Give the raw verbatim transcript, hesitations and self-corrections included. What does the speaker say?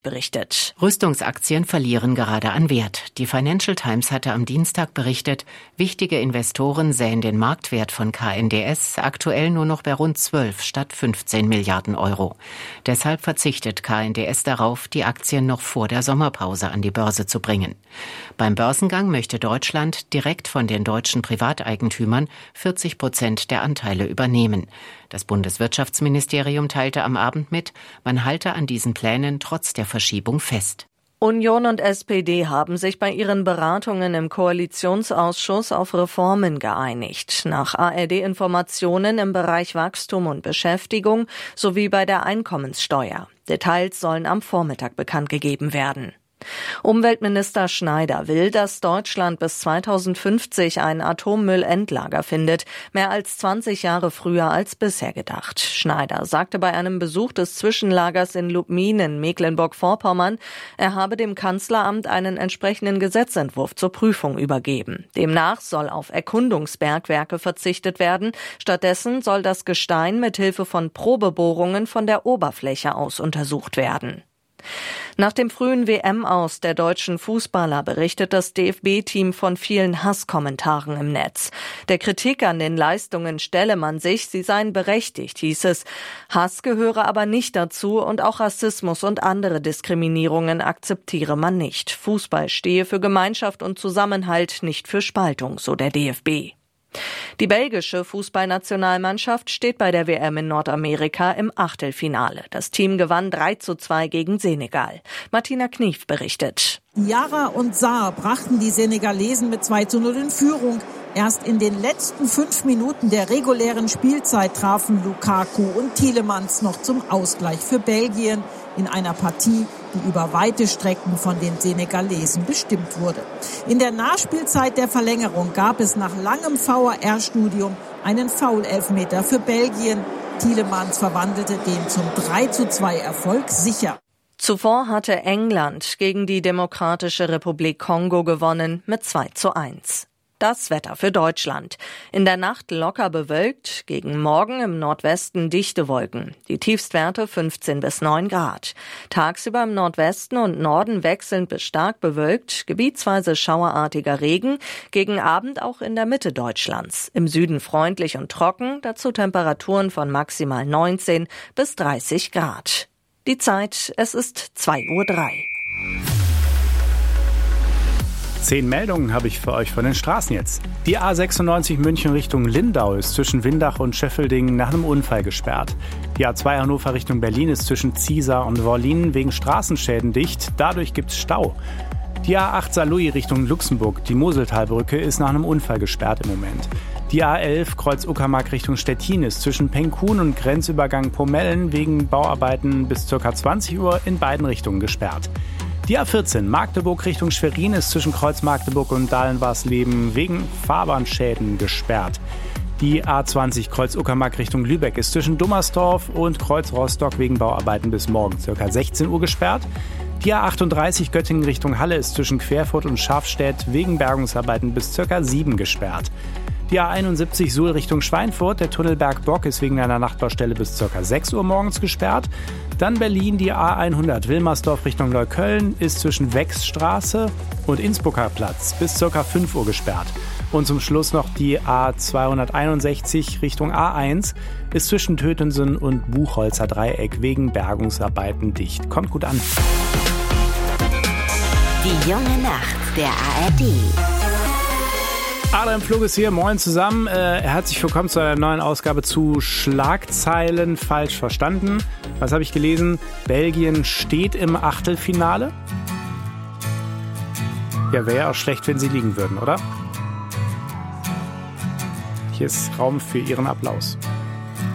berichtet. Rüstungsaktien verlieren gerade an Wert. Die Financial Times hatte am Dienstag berichtet, wichtige Investoren sähen den Marktwert von K N D S aktuell nur noch bei rund zwölf statt fünfzehn Milliarden Euro. Deshalb verzichtet K N D S darauf, die Aktien noch vor der Sommerpause an die Börse zu bringen. Beim Börsengang möchte Deutschland direkt von den deutschen Privateigentümern vierzig Prozent der Anteile übernehmen. Das Bundeswirtschaftsministerium teilte am Abend mit, man halte an diesen Plänen trotz der Verschiebung fest. Union und S P D haben sich bei ihren Beratungen im Koalitionsausschuss auf Reformen geeinigt. Nach A R D-Informationen im Bereich Wachstum und Beschäftigung sowie bei der Einkommenssteuer. Details sollen am Vormittag bekannt gegeben werden. Umweltminister Schneider will, dass Deutschland bis zweitausendfünfzig ein Atommüllendlager findet, mehr als zwanzig Jahre früher als bisher gedacht. Schneider sagte bei einem Besuch des Zwischenlagers in Lubmin in Mecklenburg-Vorpommern, er habe dem Kanzleramt einen entsprechenden Gesetzentwurf zur Prüfung übergeben. Demnach soll auf Erkundungsbergwerke verzichtet werden. Stattdessen soll das Gestein mit Hilfe von Probebohrungen von der Oberfläche aus untersucht werden. Nach dem frühen W M-Aus der deutschen Fußballer berichtet das D F B-Team von vielen Hasskommentaren im Netz. Der Kritik an den Leistungen stelle man sich, sie seien berechtigt, hieß es. Hass gehöre aber nicht dazu und auch Rassismus und andere Diskriminierungen akzeptiere man nicht. Fußball stehe für Gemeinschaft und Zusammenhalt, nicht für Spaltung, so der D F B. Die belgische Fußballnationalmannschaft steht bei der W M in Nordamerika im Achtelfinale. Das Team gewann drei zu zwei gegen Senegal. Martina Knief berichtet. Diarra und Sarr brachten die Senegalesen mit zwei zu null in Führung. Erst in den letzten fünf Minuten der regulären Spielzeit trafen Lukaku und Tielemans noch zum Ausgleich für Belgien in einer Partie, die über weite Strecken von den Senegalesen bestimmt wurde. In der Nachspielzeit der Verlängerung gab es nach langem V A R-Studium einen Foul-Elfmeter für Belgien. Tielemans verwandelte den zum drei zu zwei Erfolg sicher. Zuvor hatte England gegen die Demokratische Republik Kongo gewonnen mit zwei zu eins. Das Wetter für Deutschland. In der Nacht locker bewölkt, gegen Morgen im Nordwesten dichte Wolken. Die Tiefstwerte fünfzehn bis neun Grad. Tagsüber im Nordwesten und Norden wechselnd bis stark bewölkt, gebietsweise schauerartiger Regen, gegen Abend auch in der Mitte Deutschlands. Im Süden freundlich und trocken, dazu Temperaturen von maximal neunzehn bis dreißig Grad. Die Zeit, es ist zwei Uhr drei. Zehn Meldungen habe ich für euch von den Straßen jetzt. Die A sechsundneunzig München Richtung Lindau ist zwischen Windach und Scheffeldingen nach einem Unfall gesperrt. Die A zwei Hannover Richtung Berlin ist zwischen Ziesar und Wollin wegen Straßenschäden dicht. Dadurch gibt's Stau. Die A acht Saarlouis Richtung Luxemburg, die Moseltalbrücke, ist nach einem Unfall gesperrt im Moment. Die A elf Kreuz Uckermark Richtung Stettin ist zwischen Penkun und Grenzübergang Pomellen wegen Bauarbeiten bis ca. zwanzig Uhr in beiden Richtungen gesperrt. Die A vierzehn Magdeburg Richtung Schwerin ist zwischen Kreuz Magdeburg und Dahlenwarsleben wegen Fahrbahnschäden gesperrt. Die A zwanzig Kreuz Uckermark Richtung Lübeck ist zwischen Dummersdorf und Kreuz Rostock wegen Bauarbeiten bis morgen ca. sechzehn Uhr gesperrt. Die A achtunddreißig Göttingen Richtung Halle ist zwischen Querfurt und Schafstedt wegen Bergungsarbeiten bis ca. sieben Gesperrt. Die A einundsiebzig Suhl Richtung Schweinfurt, der Tunnel Bergbock ist wegen einer Nachtbaustelle bis ca. sechs Uhr morgens gesperrt. Dann Berlin, die A hundert Wilmersdorf Richtung Neukölln ist zwischen Wechsstraße und Innsbrucker Platz bis ca. fünf Uhr gesperrt. Und zum Schluss noch die A zweihunderteinundsechzig Richtung A eins ist zwischen Tötensen und Buchholzer Dreieck wegen Bergungsarbeiten dicht. Kommt gut an. Die junge Nacht der A R D. Adam Flug ist hier, moin zusammen. Äh, herzlich willkommen zu einer neuen Ausgabe zu Schlagzeilen falsch verstanden. Was habe ich gelesen? Belgien steht im Achtelfinale. Ja, wäre ja auch schlecht, wenn sie liegen würden, oder? Hier ist Raum für Ihren Applaus.